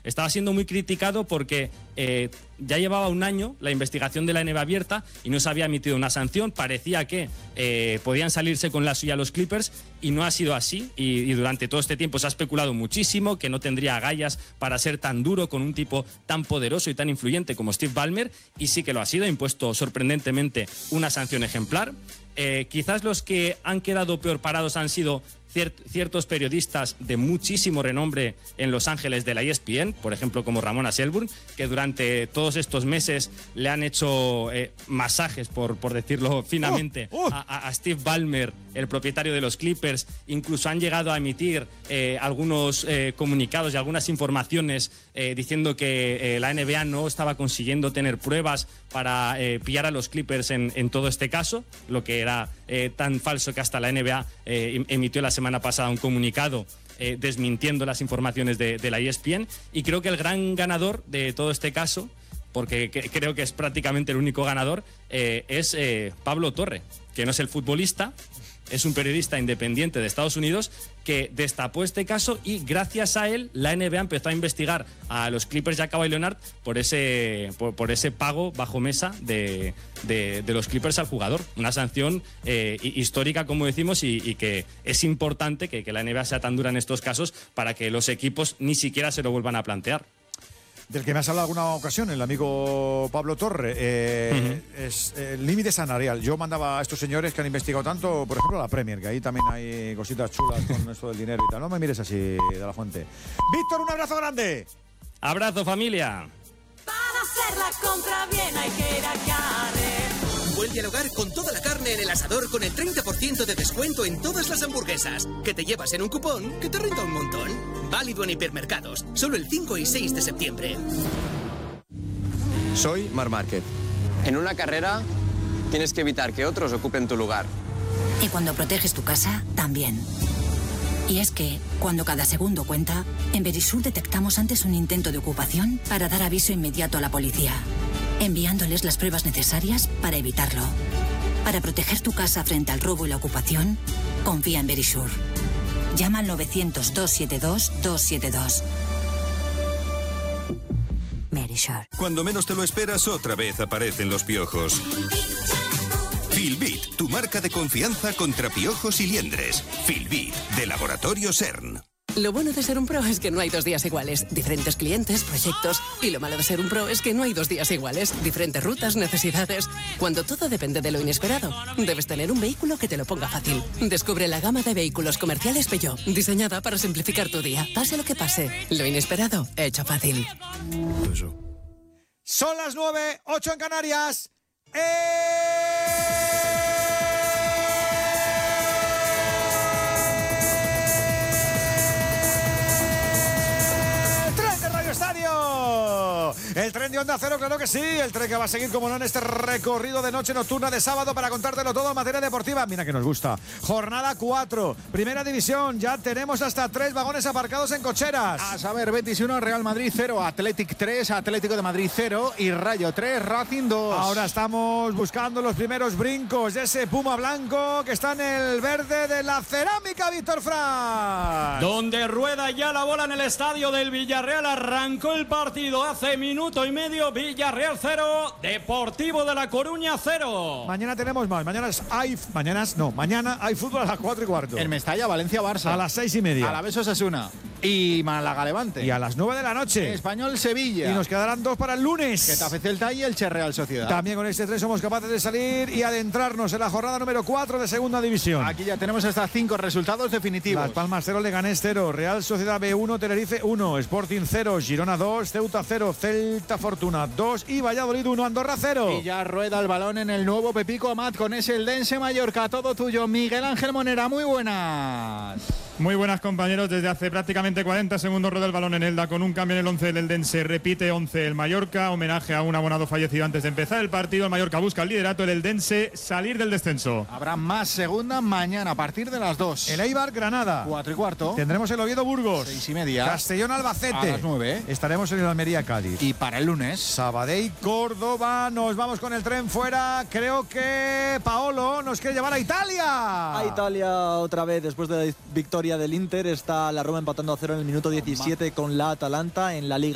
estaba siendo muy criticado porque ya llevaba un año la investigación de la NBA abierta y no se había emitido una sanción. Parecía que podían salirse con la suya los Clippers y no ha sido así, y durante todo este tiempo se ha especulado muchísimo que no tendría agallas para ser tan duro con un tipo tan poderoso y tan influyente como Steve Ballmer, y sí que lo ha sido, ha impuesto sorprendentemente una sanción ejemplar. Quizás los que han quedado peor parados han sido ciertos periodistas de muchísimo renombre en Los Ángeles de la ESPN, por ejemplo como Ramona Shelburne, que durante todos estos meses le han hecho masajes, por decirlo finamente, a Steve Ballmer, el propietario de los Clippers. Incluso han llegado a emitir algunos comunicados y algunas informaciones diciendo que la NBA no estaba consiguiendo tener pruebas para pillar a los Clippers en todo este caso, lo que era tan falso que hasta la NBA emitió la semana pasada un comunicado desmintiendo las informaciones de la ESPN. Y creo que el gran ganador de todo este caso, porque creo que es prácticamente el único ganador, es Pablo Torre, que no es el futbolista, es un periodista independiente de Estados Unidos que destapó este caso, y gracias a él la NBA empezó a investigar a los Clippers y a Kawhi Leonard por ese pago bajo mesa de los Clippers al jugador. Una sanción histórica, como decimos, y que es importante que la NBA sea tan dura en estos casos para que los equipos ni siquiera se lo vuelvan a plantear. Del que me has hablado alguna ocasión, el amigo Pablo Torre, es el límite salarial. Yo mandaba a estos señores que han investigado tanto, por ejemplo, la Premier, que ahí también hay cositas chulas con esto del dinero y tal. No me mires así, de la fuente. Víctor, un abrazo grande. Abrazo, familia. Para hacer la compra bien hay que ir a Carrer. Vuelve al hogar con toda la carne en el asador con el 30% de descuento en todas las hamburguesas, que te llevas en un cupón que te renta un montón. Válido en hipermercados, solo el 5 y 6 de septiembre. Soy Marc Márquez. En una carrera tienes que evitar que otros ocupen tu lugar. Y cuando proteges tu casa, también. Y es que, cuando cada segundo cuenta, en Verisur detectamos antes un intento de ocupación para dar aviso inmediato a la policía, enviándoles las pruebas necesarias para evitarlo. Para proteger tu casa frente al robo y la ocupación, confía en Verisur. Llama al 900-272-272. Verisur. Cuando menos te lo esperas, otra vez aparecen los piojos. Filbit, tu marca de confianza contra piojos y liendres. Filbit, de Laboratorio CERN. Lo bueno de ser un pro es que no hay 2 días iguales. Diferentes clientes, proyectos. Y lo malo de ser un pro es que no hay 2 días iguales. Diferentes rutas, necesidades. Cuando todo depende de lo inesperado, debes tener un vehículo que te lo ponga fácil. Descubre la gama de vehículos comerciales Peugeot, diseñada para simplificar tu día. Pase lo que pase, lo inesperado, hecho fácil. Son las 9:08 en Canarias. El tren de Onda Cero, claro que sí. El tren que va a seguir, como no, en este recorrido de noche nocturna de sábado para contártelo todo en materia deportiva. Mira que nos gusta. Jornada 4, Primera División. Ya tenemos hasta 3 vagones aparcados en cocheras. A saber, Betis 1, Real Madrid 0, Athletic 3, Atlético de Madrid 0 y Rayo 3, Racing 2. Ahora estamos buscando los primeros brincos de ese Puma blanco que está en el verde de la Cerámica, Víctor Franz. Donde rueda ya la bola en el estadio del Villarreal. Arrancó el partido hace minuto y medio. Villarreal 0, Deportivo de La Coruña 0. Mañana tenemos más. Mañana hay fútbol a las 4:15. En Mestalla, Valencia, Barça. A las 6:30. Alavés, Osasuna. Y Málaga, Levante. Y a las 9 de la noche. Español, Sevilla. Y nos quedarán 2 para el lunes. Getafe, Celta y Elche, Real Sociedad. También con este 3 somos capaces de salir y adentrarnos en la jornada número 4 de Segunda División. Aquí ya tenemos hasta 5 resultados definitivos. Las Palmas 0, Leganés 0, Real Sociedad B1, Tenerife 1, Sporting 0, Girona 2, Ceuta 0, Celta Fortuna 2 y Valladolid 1, Andorra 0. Y ya rueda el balón en el nuevo Pepico Amat con ese Eldense Mallorca. Todo tuyo, Miguel Ángel Monera. Muy buenas. Muy buenas, compañeros. Desde hace prácticamente 40 segundos rueda el balón en Elda con un cambio en el 11 del Eldense. Repite 11 el Mallorca. Homenaje a un abonado fallecido antes de empezar el partido. El Mallorca busca el liderato. El Eldense salir del descenso. Habrá más segunda mañana a partir de las 2. El Eibar Granada. 4:15. Tendremos el Oviedo Burgos. 6:30. Castellón Albacete. A las 9. Estaremos en el Almería Cádiz. Y para el lunes, Sabadell Córdoba. Nos vamos con el tren fuera. Creo que Paolo nos quiere llevar a Italia. A Italia otra vez después de la victoria del Inter. Está la Roma empatando a 0 en el minuto 17 con la Atalanta en la Liga.